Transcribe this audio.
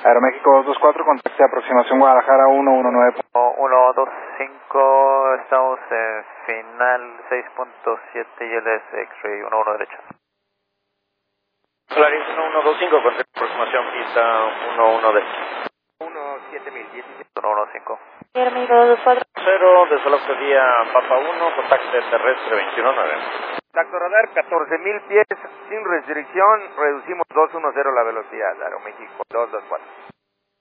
Aeroméxico 224, contacte aproximación Guadalajara 119. 125, estamos en final 6.7 y él es X-Ray 11 derecha. Solaris 1125, contacte aproximación pista 11 derecha. 17017. 115. Aeroméxico 224. 0, desde día Papa 1, contacte terrestre 219. Contacto radar 14,000 pies sin restricción, reducimos 210 la velocidad, Aeroméxico 224.